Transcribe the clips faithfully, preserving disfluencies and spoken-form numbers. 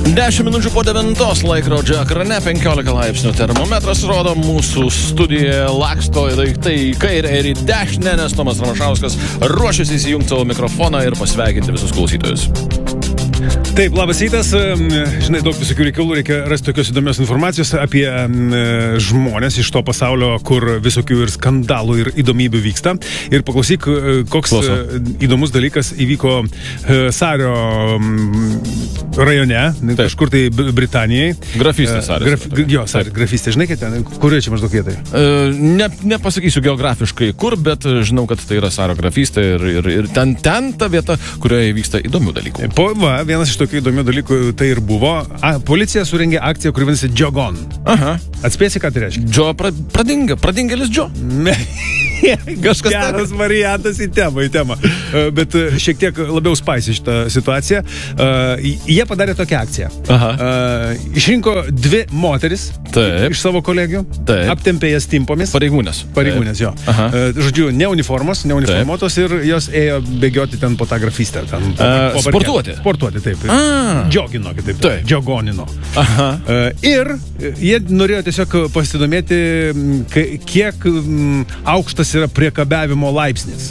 Dešimt minučių po devintos laikrodžio ekrane, penkiolika laipsnių termometras rodo, mūsų studijoje laksto daiktai į kairę ir į dešinę, nes Tomas Ramašauskas ruošiasi įsijungti savo mikrofoną ir pasveikinti visus klausytojus. Taip, labas rytas. Žinai, daug visokių reikalų, reikia rasti tokios įdomios informacijos apie žmonės iš to pasaulio, kur visokių ir skandalų ir įdomybių vyksta. Ir paklausyk, koks Klauso. įdomus dalykas įvyko Sario rajone, Taip. kažkur tai Britanijai. Grafystė Sario. Graf, jo, Sario, grafystė. Žinai, kad ten, kurioje čia maždaug vietai? Ne, nepasakysiu geografiškai kur, bet žinau, kad tai yra Sario grafystė ir, ir, ir ten, ten ta vieta, kurioje vyksta įdomių dalykų. Po, va, vienas iš tokių įdomių dalykų tai ir buvo. A, policija surengė akciją, kuri vadinasi Džo Gone. Aha. Atspėsi, ką tai reiškia? Džo pra, pradinga, pradingelis Džo. Kažkas geras variantas į temą, į temą. Bet šiek tiek labiau spaisi šitą situaciją. Jie padarė tokią akciją. Aha. Išrinko dvi moteris Taip. iš savo kolegių. Taip. Aptempė jas timpomis. Pareigūnės. Pareigūnės, jo. Aha. Žodžiu, ne uniformos, ne uniformuotos ir jos ėjo bėgioti ten po tą grafystę. Ten, po, uh, po sportuoti. Sportuoti, taip. Ah. Džiogino, kitaip. Taip. Džiogonino. Aha. Ir jie norėjo tiesiog pasidomėti, kiek aukštas yra priekabiavimo laipsnis.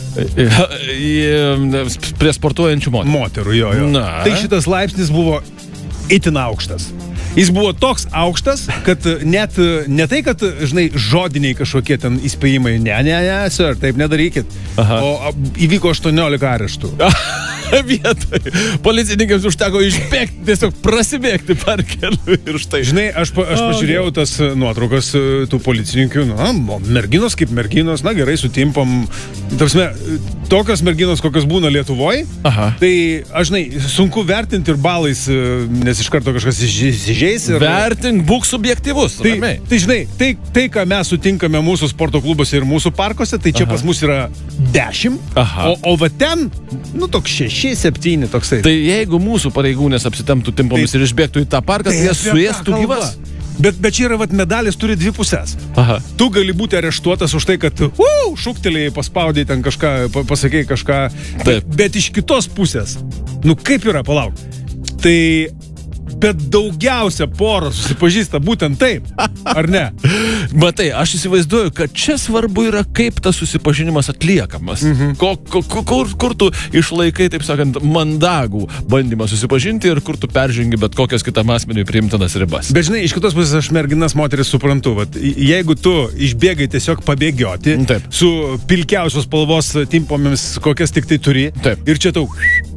Prie sportuojančių moterų. Moterų, jo, jo. Na. Tai šitas laipsnis buvo itin aukštas. Jis buvo toks aukštas, kad net ne tai, kad, žinai, žodiniai kažkokie ten įspėjimai, ne, ne, ne, sir, taip nedarykit. Aha. O įvyko aštuoniolika areštų. Vietoj. Policininkams užteko išbėgti, tiesiog prasibėgti per kelių ir štai. Žinai, aš, pa, aš pažiūrėjau tas nuotraukas tų policininkių, na, merginos kaip merginos, na gerai, sutimpam. Tarpsime, tokios merginos, kokios būna Lietuvoje, tai, aš žinai, sunku vertinti ir balais, nes iš karto kažkas įsižeis. Ir... Vertink, būk subjektyvus. Tai, tai žinai, tai, tai, ką mes sutinkame mūsų sporto klubuose ir mūsų parkuose, tai čia Aha. pas mus yra dešimt, o, o va ten, nu, toks šeši, septyni toksai. Tai jeigu mūsų pareigūnės apsitemptų timpomis tai, ir išbėgtų į tą parką, tai, tai jie suėstų gyvas. Bet, bet čia yra, vat, medalis turi dvi pusės. Aha. Tu gali būti areštuotas už tai, kad uh, šūktelėjai, paspaudėjai ten kažką, pasakėjai kažką. Bet, bet iš kitos pusės, nu kaip yra, palauk. Tai... Bet daugiausia poros susipažįsta būtent taip, ar ne? Matai, aš įsivaizduoju, kad čia svarbu yra, kaip tas susipažinimas atliekamas. Mhm. Ko, ko, kur, kur tu išlaikai, taip sakant, mandagų bandymą susipažinti ir kur tu peržengi bet kokias kitam asmeniui priimtinas ribas. Bet žinai, iš kitos pusės aš merginas moteris suprantu. Vat, jeigu tu išbėgai tiesiog pabėgioti taip. Su pilkiausios spalvos timpomis, kokias tik tai turi, taip. Ir čia tau...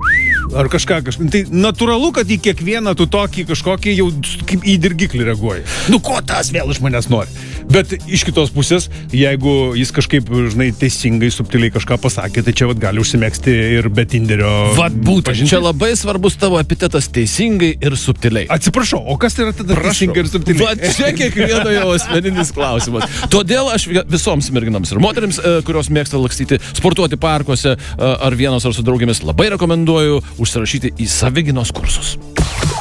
Ar kažką, kažką. Tai natūralu, kad į kiekvieną tu tokį kažkokį jau kaip į dirgiklį reaguoji. Nu, ko tas vėl iš manęs nori? Bet iš kitos pusės, jeigu jis kažkaip, žinai, teisingai, subtiliai kažką pasakė, tai čia vat gali užsimegzti ir be Tinderio. Vat būtent. Pažinti. Čia labai svarbus tavo epitetas teisingai ir subtiliai. Atsiprašau, o kas tai yra tada Prašau. teisingai ir subtiliai? Vat čia kiekvieno jau asmeninis klausimas. Todėl aš visoms merginams ir moterims, kurios mėgsta lakstyti, sportuoti parkuose ar vienos ar su draugėmis, labai rekomenduoju užsirašyti į savigynos kursus.